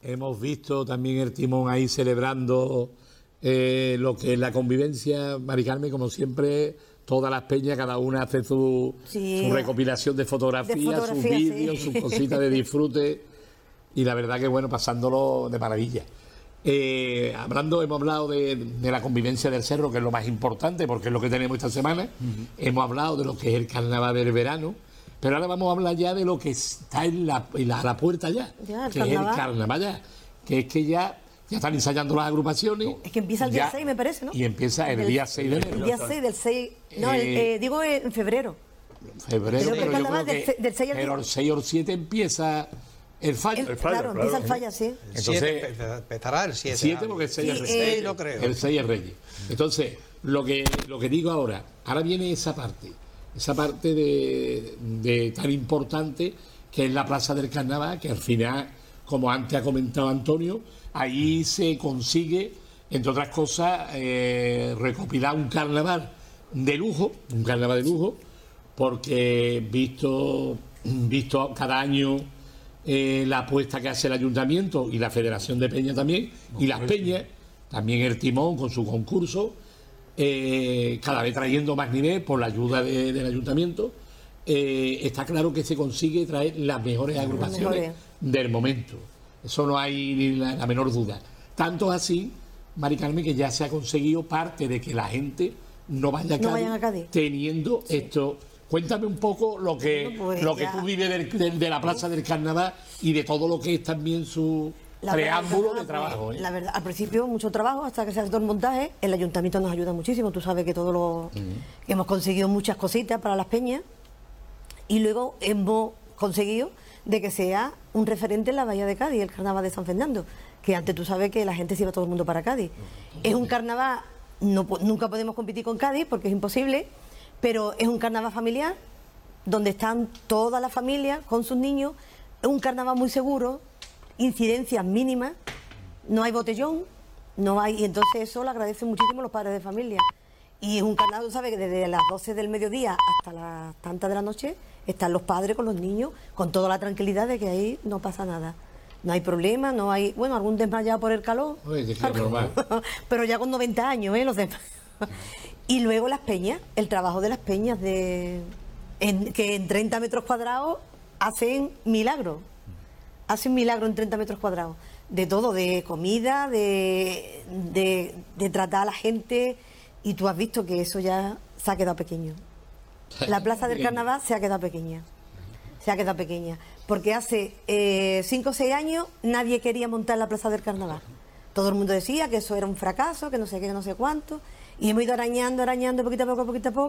Hemos visto también el Timón ahí celebrando lo que es la convivencia, Mari Carmen, como siempre, todas las peñas, cada una hace su recopilación de fotografías, sus vídeos, sus cositas de disfrute, y la verdad que bueno, pasándolo de maravilla. Hemos hablado de la convivencia del cerro, que es lo más importante, porque es lo que tenemos esta semana. Hemos hablado de lo que es el carnaval del verano, pero ahora vamos a hablar ya de lo que está a la puerta ya, que es el carnaval ya, que es que ya están ensayando las agrupaciones. Es que empieza el día 6, me parece, ¿no? Y empieza el día 6 de enero. El día 6 del 6, no, digo en febrero. Pero yo creo que del 6 al pero el 6 o el 7 empieza el fallo. Claro, empieza el fallo, sí. Entonces, empezará el 7. 7 porque el 6 es Reyes. Lo creo. El 6 es Reyes. Entonces, lo que digo ahora viene esa parte de tan importante que es la Plaza del Carnaval, que al final, como antes ha comentado Antonio, ahí se consigue, entre otras cosas, recopilar un carnaval de lujo, porque visto cada año la apuesta que hace el ayuntamiento y la Federación de Peñas también, y las peñas, también el Timón con su concurso, cada vez trayendo más nivel por la ayuda del ayuntamiento, está claro que se consigue traer las mejores agrupaciones del momento. Eso no hay ni la menor duda. Tanto así, Mari Carmen, que ya se ha conseguido parte de que la gente no vaya a Cádiz teniendo esto. Cuéntame un poco lo que tú vives de la Plaza del Carnaval y de todo lo que es también su preámbulo de trabajo. La verdad, al principio mucho trabajo hasta que se hace todo el montaje. El ayuntamiento nos ayuda muchísimo. Tú sabes que que hemos conseguido muchas cositas para las peñas, y luego hemos conseguido de que sea un referente en la Bahía de Cádiz, el carnaval de San Fernando, que antes tú sabes que la gente se iba todo el mundo para Cádiz. Es un carnaval, nunca podemos competir con Cádiz porque es imposible, pero es un carnaval familiar donde están todas las familias con sus niños. Es un carnaval muy seguro, incidencias mínimas, no hay botellón, y entonces eso lo agradecen muchísimo los padres de familia. Y es un carnaval, ¿sabes?, que desde las 12 del mediodía hasta las tantas de la noche están los padres con los niños, con toda la tranquilidad de que ahí no pasa nada. No hay problema, no hay, bueno, algún desmayado por el calor. Oye, que normal. Pero ya con 90 años, los demás. Y luego las peñas, el trabajo de las peñas, que en 30 metros cuadrados hacen milagros. Hacen milagros en 30 metros cuadrados. De todo, de comida, de tratar a la gente. Y tú has visto que eso ya se ha quedado pequeño. La Plaza del Carnaval se ha quedado pequeña. Porque hace 5 o 6 años nadie quería montar la Plaza del Carnaval. Todo el mundo decía que eso era un fracaso, que no sé qué, que no sé cuánto. Y hemos ido arañando poquito a poco,